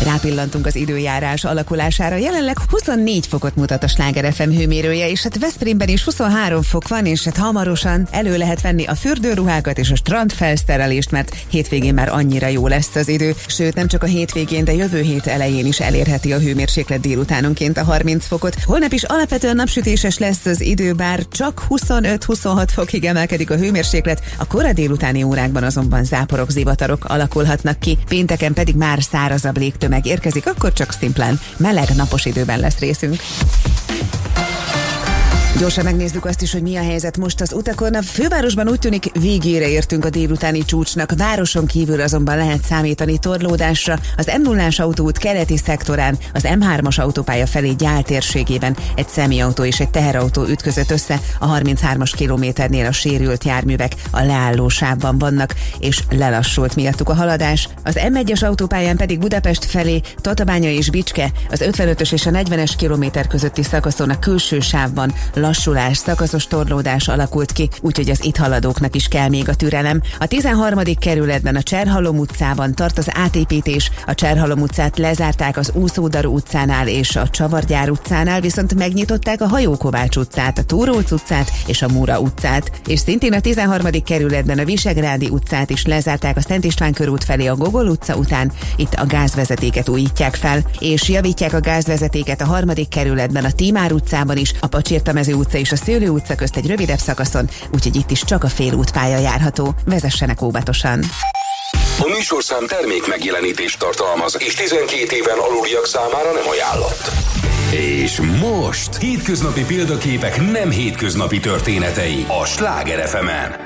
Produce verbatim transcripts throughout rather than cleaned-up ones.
Rápillantunk az időjárás alakulására. Jelenleg huszonnégy fokot mutat a Sláger ef em hőmérője, és hát Veszprémben is huszonhárom fok van, és hát hamarosan elő lehet venni a fürdőruhákat és a strandfelszerelést, mert hétvégén már annyira jó lesz az idő. Sőt, nem csak a hétvégén, de jövő hét elején is elérheti a hőmérséklet délutánonként a harminc fokot. Holnap is alapvetően napsütéses lesz az idő, bár csak huszonöt-huszonhat fokig emelkedik a hőmérséklet, a kora délutáni órákban azonban záporok, zivatarok alakulhatnak ki. Pénteken pedig már szárazabb légtömeg érkezik, akkor csak szimplán meleg, napos időben lesz részünk. Gyorsan megnézzük azt is, hogy mi a helyzet most az utakon. A fővárosban úgy tűnik, végére értünk a délutáni csúcsnak, városon kívül azonban lehet számítani torlódásra. Az em nullás autóút keleti szektorán, az em hármas autópálya felé Gyál térségében egy személyautó és egy teherautó ütközött össze, a harminchármas kilométernél a sérült járművek a leálló sávban vannak, és lelassult miattuk a haladás. Az em egyes autópályán pedig Budapest felé Tatabánya és Bicske, az ötvenötös és a negyvenes kilométer közötti szakaszon a külső sávban lassulás, szakaszos torlódás alakult ki, úgyhogy az itt haladóknak is kell még a türelem. A tizenharmadik kerületben a Cserhalom utcában tart az átépítés, a Cserhalom utcát lezárták az Úszódaru utcánál és a Csavargyár utcánál, viszont megnyitották a Hajókovács utcát, a Túróc utcát és a Múra utcát. És szintén a tizenharmadik kerületben a Visegrádi utcát is lezárták a Szent István körút felé a Gogol utca után, itt a gázvezetéket újítják fel, és javítják a gázvezetéket a harmadik kerületben a Tímár utcában is, a Pacsirtamező utca és a Szőlő utca közt egy rövidebb szakaszon, úgyhogy itt is csak a félútpálya járható. Vezessenek óvatosan! A műsorszám termék megjelenítést tartalmaz, és tizenkét éven aluliak számára nem ajánlott. És most hétköznapi példaképek nem hétköznapi történetei a Sláger ef emen.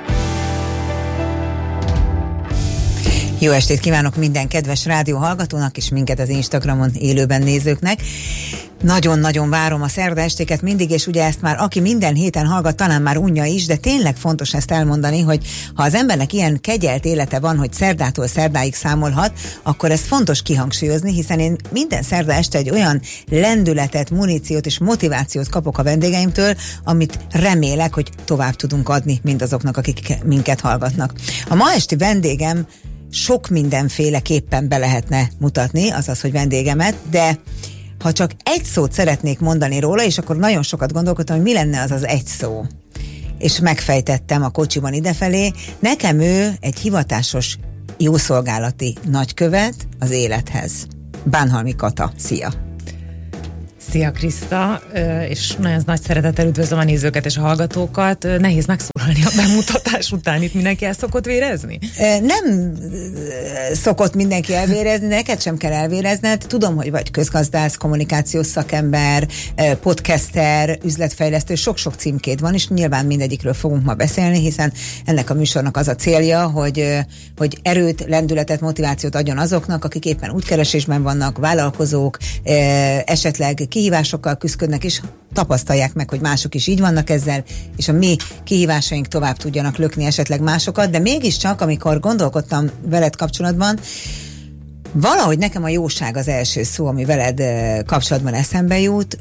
Jó estét kívánok minden kedves rádióhallgatónak és minket az Instagramon élőben nézőknek. Nagyon-nagyon várom a szerda estéket mindig, és ugye ezt már aki minden héten hallgat, talán már unja is, de tényleg fontos ezt elmondani, hogy ha az embernek ilyen kegyelt élete van, hogy szerdától szerdáig számolhat, akkor ez fontos kihangsúlyozni, hiszen én minden szerda este egy olyan lendületet, muníciót és motivációt kapok a vendégeimtől, amit remélek, hogy tovább tudunk adni mindazoknak, akik minket hallgatnak. A ma esti vendégem sok mindenféleképpen be lehetne mutatni, azaz, hogy vendégemet, de ha csak egy szót szeretnék mondani róla, és akkor nagyon sokat gondolkodtam, hogy mi lenne az az egy szó. És megfejtettem a kocsiban idefelé, nekem ő egy hivatásos jószolgálati nagykövet az élethez. Bánhalmi Kata, szia! Szia Kriszta, és nagyon nagy szeretettel üdvözlöm a nézőket és a hallgatókat. Nehéz megszólalni a bemutatás után, itt mindenki el szokott vérezni? Nem szokott mindenki elvérezni, neked sem kell elvérezned. Tudom, hogy vagy közgazdász, kommunikációs szakember, podcaster, üzletfejlesztő, sok-sok címkéd van, és nyilván mindegyikről fogunk ma beszélni, hiszen ennek a műsornak az a célja, hogy, hogy erőt, lendületet, motivációt adjon azoknak, akik éppen útkeresésben vannak, vállalkozók, esetleg kihívásokkal küzdködnek, és tapasztalják meg, hogy mások is így vannak ezzel, és a mi kihívásaink tovább tudjanak lökni esetleg másokat, de mégiscsak, amikor gondolkodtam veled kapcsolatban, valahogy nekem a jóság az első szó, ami veled kapcsolatban eszembe jut.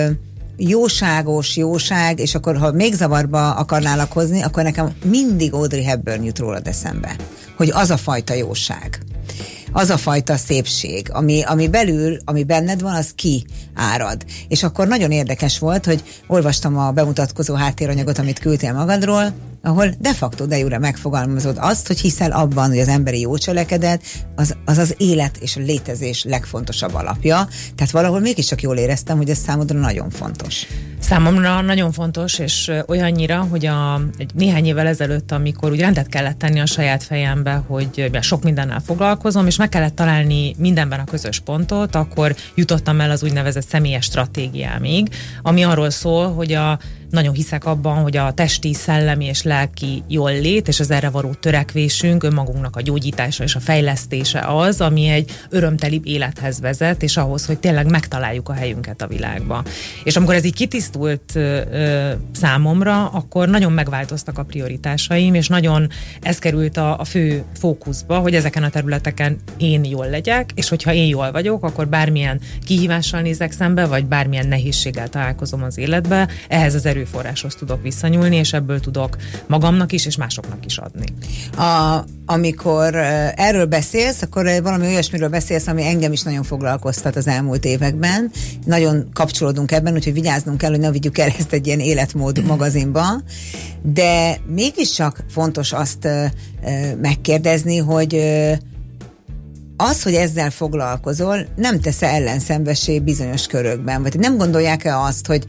Jóságos, jóság, és akkor ha még zavarba akarnálak hozni, akkor nekem mindig Audrey Hepburn jut rólad eszembe, hogy az a fajta jóság, az a fajta szépség, ami, ami belül, ami benned van, az kiárad. És akkor nagyon érdekes volt, hogy olvastam a bemutatkozó háttéranyagot, amit küldtél magadról, ahol de facto, de jure megfogalmazod azt, hogy hiszel abban, hogy az emberi jó cselekedet az, az az élet és a létezés legfontosabb alapja. Tehát valahol mégiscsak jól éreztem, hogy ez számodra nagyon fontos. Számomra nagyon fontos, és olyannyira, hogy a, egy néhány évvel ezelőtt, amikor úgy rendet kellett tenni a saját fejembe, hogy sok mindennel foglalkozom, és meg kellett találni mindenben a közös pontot, akkor jutottam el az úgynevezett személyes stratégiámig, ami arról szól, hogy a nagyon hiszek abban, hogy a testi, szellemi és lelki jól lét és az erre való törekvésünk, önmagunknak a gyógyítása és a fejlesztése az, ami egy örömtelibb élethez vezet, és ahhoz, hogy tényleg megtaláljuk a helyünket a világba. És amikor ez így kitisztult ö, ö, számomra, akkor nagyon megváltoztak a prioritásaim, és nagyon ez került a, a fő fókuszba, hogy ezeken a területeken én jól legyek, és hogyha én jól vagyok, akkor bármilyen kihívással nézek szembe, vagy bármilyen nehézséggel találkozom az életbe, ehhez az erő erőforráshoz tudok visszanyúlni, és ebből tudok magamnak is, és másoknak is adni. A, amikor erről beszélsz, akkor valami olyasmiről beszélsz, ami engem is nagyon foglalkoztat az elmúlt években. Nagyon kapcsolódunk ebben, úgyhogy vigyáznunk kell, hogy ne vigyük el ezt egy ilyen életmód magazinba. De mégiscsak fontos azt megkérdezni, hogy az, hogy ezzel foglalkozol, nem tesz ellenszenvessé bizonyos körökben? Vagy nem gondolják-e azt, hogy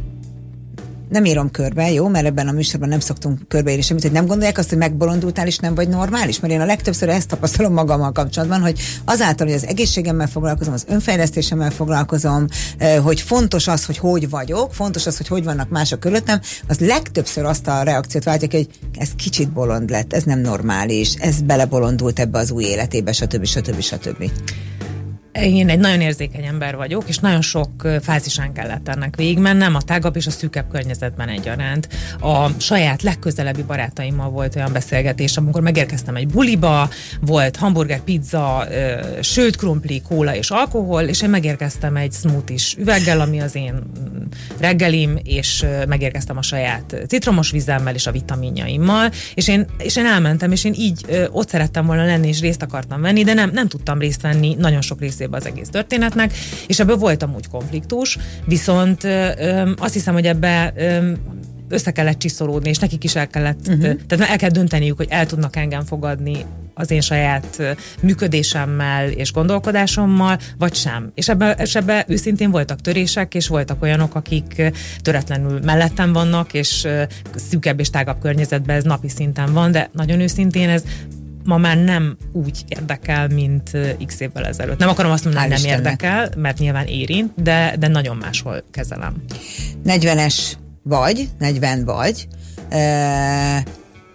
nem írom körbe, jó, mert ebben a műsorban nem szoktunk körbeírni semmit, hogy nem gondolják azt, hogy megbolondultál és nem vagy normális? Mert én a legtöbbször ezt tapasztalom magammal kapcsolatban, hogy azáltal, hogy az egészségemmel foglalkozom, az önfejlesztésemmel foglalkozom, hogy fontos az, hogy hogy vagyok, fontos az, hogy hogy vannak mások körülöttem, az legtöbbször azt a reakciót váltják, hogy ez kicsit bolond lett, ez nem normális, ez belebolondult ebbe az új életébe, stb. stb. stb. Én egy nagyon érzékeny ember vagyok, és nagyon sok fázisán kellett ennek végigmennem, a tágabb és a szűkebb környezetben egyaránt. A saját legközelebbi barátaimmal volt olyan beszélgetés, amikor megérkeztem egy buliba, volt hamburger, pizza, sült krumpli, kóla és alkohol, és én megérkeztem egy smoothies üveggel, ami az én reggelim, és megérkeztem a saját citromos vizemmel és a vitaminjaimmal, és én, és én elmentem, és én így ott szerettem volna lenni, és részt akartam venni, de nem, nem tudtam részt venni nagyon sok részében az egész történetnek, és ebből volt amúgy konfliktus, viszont ö, azt hiszem, hogy ebbe ö, össze kellett csiszolódni, és nekik is el kellett, uh-huh. ö, tehát el kell dönteniük, hogy el tudnak engem fogadni az én saját ö, működésemmel és gondolkodásommal, vagy sem. És ebben ebbe őszintén voltak törések, és voltak olyanok, akik ö, töretlenül mellettem vannak, és ö, szűkebb és tágabb környezetben ez napi szinten van, de nagyon őszintén ez ma már nem úgy érdekel, mint x évvel ezelőtt. Nem akarom azt mondani, hogy nem érdekel, mert nyilván érint, de, de nagyon máshol kezelem. negyvenes vagy, negyven vagy, e,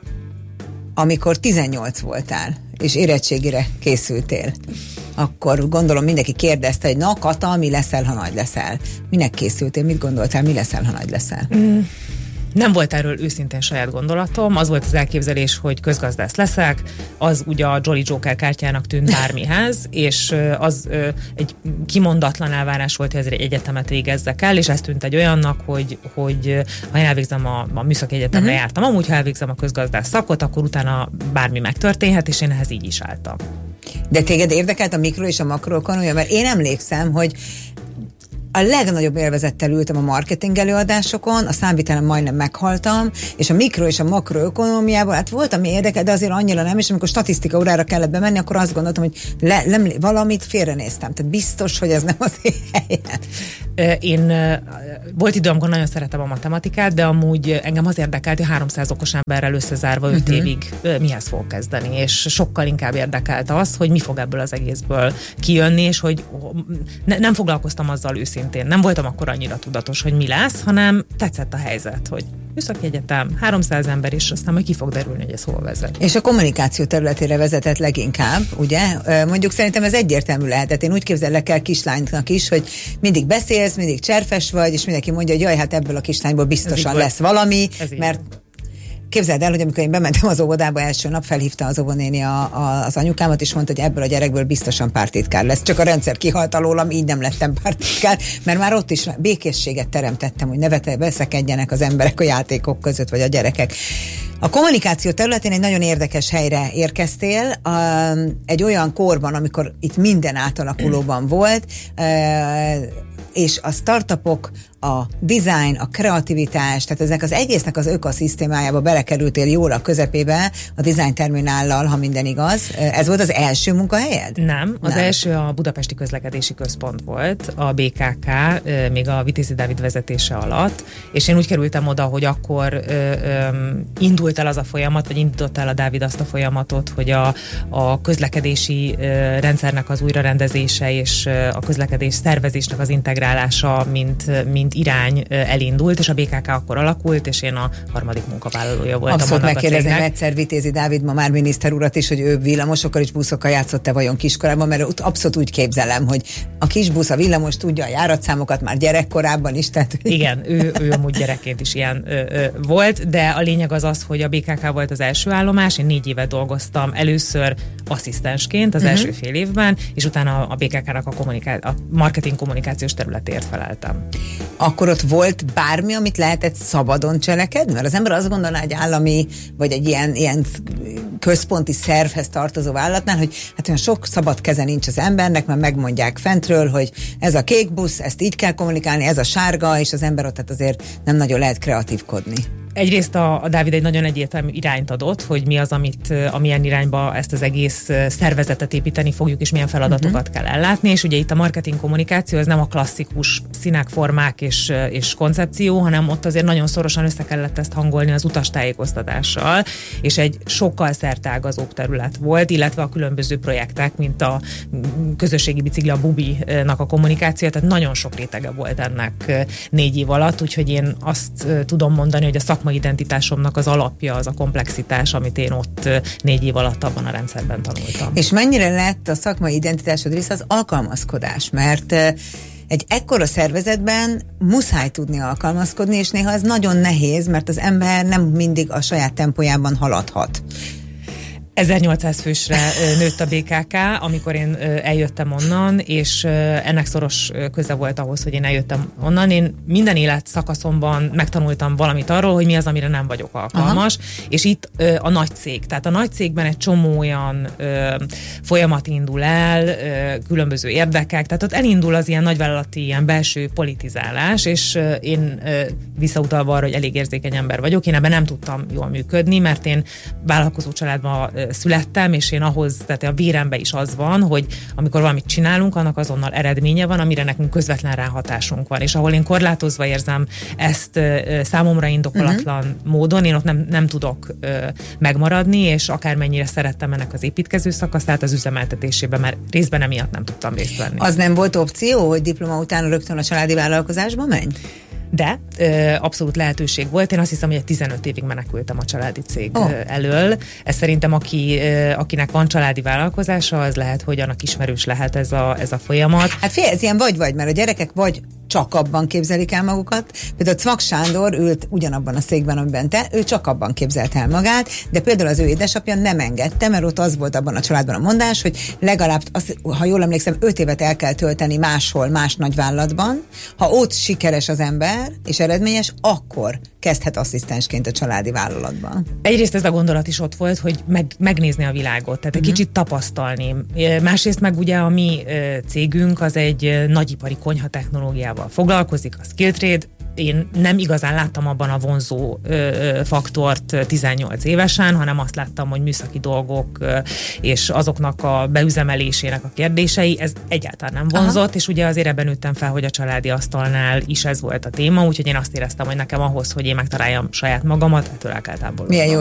amikor tizennyolc voltál, és érettségire készültél, akkor gondolom mindenki kérdezte, hogy na Kata, mi leszel, ha nagy leszel? Minek készültél? Mit gondoltál, mi leszel, ha nagy leszel? Mm. Nem volt erről őszintén saját gondolatom, az volt az elképzelés, hogy közgazdász leszek, az ugye a Jolly Joker kártyának tűnt bármihez, és az egy kimondatlan elvárás volt, hogy ezért egy egyetemet végezzek el, és ez tűnt egy olyannak, hogy, hogy ha én elvégzem a, a műszaki egyetemre uh-huh. jártam, amúgy ha elvégzem a közgazdász szakot, akkor utána bármi megtörténhet, és én ehhez így is álltam. De téged érdekelt a mikro és a makroökonomia? Mert én emlékszem, hogy a legnagyobb élvezettel ültem a marketing előadásokon, a számvitelen majdnem meghaltam, és a mikro és a makroökonomiában, hát volt, ami érdekel, de azért annyira nem, és amikor statisztika órára kellett bemenni, akkor azt gondoltam, hogy le, nem, valamit félrenéztem. Tehát biztos, hogy ez nem az én helyem. Én volt időm, amikor nagyon szeretem a matematikát, de amúgy engem az érdekelt, hogy háromszáz okos emberrel összezárva öt uh-huh. évig mihez fog kezdeni, és sokkal inkább érdekelt az, hogy mi fog ebből az egészből kijönni, és hogy ne, nem foglalkoztam azzal őszintén. Nem voltam akkor annyira tudatos, hogy mi lesz, hanem tetszett a helyzet, hogy műszaki egyetem, háromszáz ember, és aztán majd ki fog derülni, hogy ez hol vezet. És a kommunikáció területére vezetett leginkább, ugye? Mondjuk szerintem ez egyértelmű lehetett. Én úgy képzellek el kislánynak is, hogy mindig beszélsz, mindig cserfes vagy, és mindenki mondja, hogy jaj, hát ebből a kislányból biztosan lesz valami, mert képzeld el, hogy amikor én bementem az óvodába első nap, felhívta az óvonéni a, a, az anyukámat, és mondta, hogy ebből a gyerekből biztosan pártitkár lesz. Csak a rendszer kihalt alólam, így nem lettem pártitkár, mert már ott is békességet teremtettem, hogy ne veszekedjenek az emberek a játékok között, vagy a gyerekek. A kommunikáció területén egy nagyon érdekes helyre érkeztél, egy olyan korban, amikor itt minden átalakulóban volt, és a startupok, a design, a kreativitás, tehát ezek az egésznek az ökoszisztémájába belekerültél jól a közepébe, a design terminállal, ha minden igaz. Ez volt az első munkahelyed? Nem, az Nem. első a Budapesti Közlekedési Központ volt, a bé ká ká, még a Vitézi Dávid vezetése alatt, és én úgy kerültem oda, hogy akkor ö, ö, indult el az a folyamat, vagy indított el a Dávid azt a folyamatot, hogy a, a közlekedési ö, rendszernek az újrarendezése és ö, a közlekedés szervezésnek az integrálása, mint, mint irány elindult, és a bé ká ká akkor alakult, és én a harmadik munkavállalója voltam. Abszolút megkérdezem egyszer Vitézi Dávid, ma már miniszter urat is, hogy ő villamosokkal és buszokkal játszott-e vajon kiskorában, mert abszolút úgy képzelem, hogy a kis busz, a villamos tudja a járatszámokat már gyerekkorában is. Tehát... Igen, ő, ő amúgy gyerekként is ilyen ö, ö, volt, de a lényeg az az, hogy a bé ká ká volt az első állomás, én négy évet dolgoztam először asszisztensként az uh-huh. első fél évben, és utána a bé ká ká-nak a, kommuniká- a marketing kommunikációs területért feleltem. Akkor ott volt bármi, amit lehetett szabadon cselekedni? Mert az ember azt gondolná, hogy állami, vagy egy ilyen, ilyen központi szervhez tartozó vállalatnál, hogy hát olyan sok szabad keze nincs az embernek, mert megmondják fentről, hogy ez a kék busz, ezt így kell kommunikálni, ez a sárga, és az ember ott hát azért nem nagyon lehet kreatívkodni. Egyrészt a, a Dávid egy nagyon egyértelmű irányt adott, hogy mi az, amit, amilyen irányba ezt az egész szervezetet építeni fogjuk, és milyen feladatokat uh-huh. kell ellátni, és ugye itt a marketing kommunikáció, ez nem a klasszikus színek, formák és, és koncepció, hanem ott azért nagyon szorosan össze kellett ezt hangolni az utastájékoztatással, és egy sokkal szerteágazóbb terület volt, illetve a különböző projektek, mint a közösségi bicikli, a Bubi-nak a kommunikáció, tehát nagyon sok rétege volt ennek négy év alatt, úgyhogy én azt tudom mondani, hogy a szakmai identitásomnak az alapja az a komplexitás, amit én ott négy év alatt abban a rendszerben tanultam. És mennyire lett a szakmai identitásod része az alkalmazkodás? Mert egy ekkora szervezetben muszáj tudni alkalmazkodni, és néha ez nagyon nehéz, mert az ember nem mindig a saját tempójában haladhat. ezernyolcszáz fősre nőtt a bé ká ká, amikor én eljöttem onnan, és ennek szoros köze volt ahhoz, hogy én eljöttem onnan. Én minden élet szakaszomban megtanultam valamit arról, hogy mi az, amire nem vagyok alkalmas, aha. és itt a nagy cég. Tehát a nagy cégben egy csomó olyan folyamat indul el, különböző érdekek, tehát ott elindul az ilyen nagyvállalati, ilyen belső politizálás, és én visszautalva arra, hogy elég érzékeny ember vagyok, én ebben nem tudtam jól működni, mert én vállalkozó családban születtem, és én ahhoz, tehát a véremben is az van, hogy amikor valamit csinálunk, annak azonnal eredménye van, amire nekünk közvetlen ráhatásunk van, és ahol én korlátozva érzem ezt számomra indokolatlan uh-huh. módon, én ott nem, nem tudok megmaradni, és akármennyire szerettem ennek az építkező szakaszát, az üzemeltetésében, mert részben emiatt nem tudtam részt venni. Az nem volt opció, hogy diploma után rögtön a családi vállalkozásba menj? De ö, abszolút lehetőség volt. Én azt hiszem, hogy tizenöt évig menekültem a családi cég oh. elől. Ez szerintem, aki, ö, akinek van családi vállalkozása, az lehet, hogy annak ismerős lehet ez a, ez a folyamat. Hát fél, ez ilyen vagy-vagy, mert a gyerekek vagy csak abban képzelik el magukat. Például Cvak Sándor ült ugyanabban a székben, amiben te, ő csak abban képzelt el magát, de például az ő édesapja nem engedte, mert ott az volt abban a családban a mondás, hogy legalább, az, ha jól emlékszem, öt évet el kell tölteni máshol, más nagyvállalatban. Ha ott sikeres az ember, és eredményes, akkor kezdhet asszisztensként a családi vállalatban. Egyrészt ez a gondolat is ott volt, hogy meg, megnézni a világot, tehát egy uh-huh. kicsit tapasztalni. Másrészt meg ugye a mi cégünk az egy nagyipari konyha technológiával foglalkozik, a Skilltrade. Én nem igazán láttam abban a vonzó ö, faktort tizennyolc évesen, hanem azt láttam, hogy műszaki dolgok ö, és azoknak a beüzemelésének a kérdései, ez egyáltalán nem vonzott, aha. és ugye azért ebben nőttem fel, hogy a családi asztalnál is ez volt a téma, úgyhogy én azt éreztem, hogy nekem ahhoz, hogy én megtaláljam saját magamat, ettől el kell távolodnom.